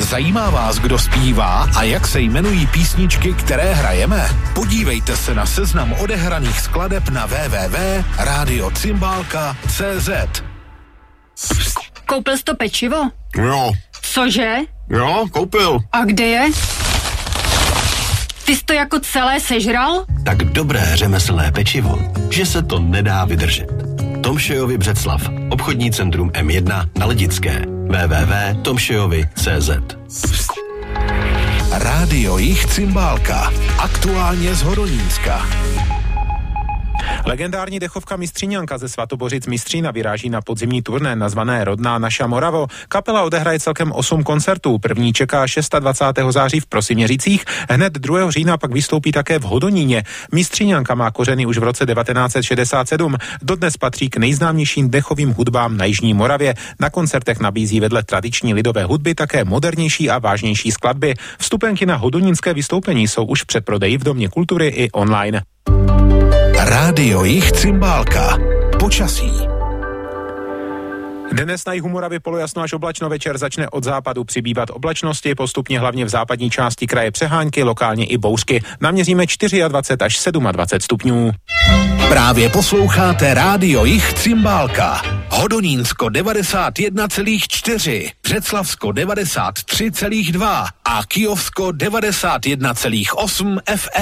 Zajímá vás, kdo zpívá a jak se jmenují písničky, které hrajeme? Podívejte se na seznam odehraných skladeb na www.radiocymbalka.cz. Koupil jsi to pečivo? Jo. Cože? Jo, koupil. A kde je? Ty jsi to jako celé sežral? Tak dobré řemeslné pečivo, že se to nedá vydržet. Tomšejovi Břeclav, obchodní centrum M1 na Lidické. www.tomšejovi.cz. Rádio Jich Cymbálka. Aktuálně z Hodonínska. Legendární dechovka Mistříňanka ze Svatobořic Mistřína vyráží na podzimní turné nazvané Rodná naša Moravo. Kapela odehraje celkem 8 koncertů. První čeká 26. září v Prosiměřicích, hned 2. října pak vystoupí také v Hodoníně. Mistříňanka má kořeny už v roce 1967. Dodnes patří k nejznámějším dechovým hudbám na jižní Moravě. Na koncertech nabízí vedle tradiční lidové hudby také modernější a vážnější skladby. Vstupenky na hodonínské vystoupení jsou už v předprodeji v Domě kultury i online. Rádio Jich Cymbálka. Počasí. Dnes na jihu Moravy polojasno až oblačno, večer začne od západu přibývat oblačnosti, postupně hlavně v západní části kraje přehánky, lokálně i bouřky. Naměříme 24 až 27 stupňů. Právě posloucháte Rádio Jich Cymbálka. Hodonínsko 91,4, Břeclavsko 93,2 a Kyjovsko 91,8 FM.